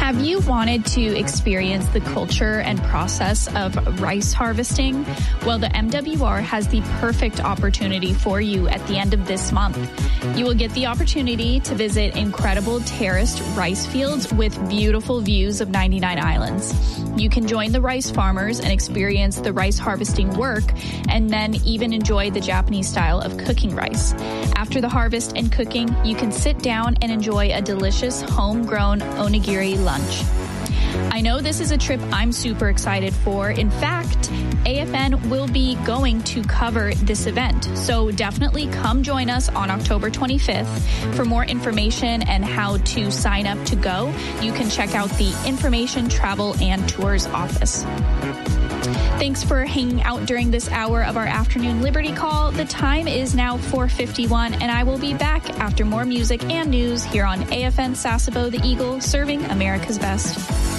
Have you wanted to experience the culture and process of rice harvesting? Well, the MWR has the perfect opportunity for you at the end of this month. You will get the opportunity to visit incredible terraced rice fields with beautiful views of 99 islands. You can join the rice farmers and experience the rice harvesting work, and then even enjoy the Japanese style of cooking rice. After the harvest and cooking, you can sit down and enjoy a delicious homegrown onigiri lunch. I know this is a trip I'm super excited for. In fact, AFN will be going to cover this event. So definitely come join us on October 25th. For more information and how to sign up to go, you can check out the Information, Travel, and Tours office. Thanks for hanging out during this hour of our afternoon Liberty Call. The time is now 4:51, and I will be back after more music and news here on AFN Sasebo, the Eagle, serving America's best.